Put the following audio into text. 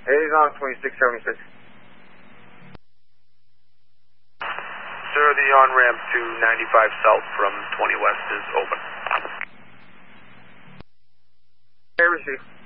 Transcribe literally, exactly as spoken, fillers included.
It is on twenty-six seventy-six. Sir, the on-ramp to ninety-five south from twenty west is open. Okay, receive.